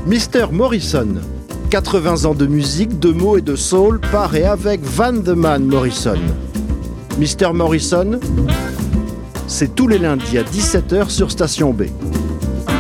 Mr. Morrison, 80 ans de musique, de mots et de soul par et avec Van the Man Morrison. Mr. Morrison, c'est tous les lundis à 17h sur Station B.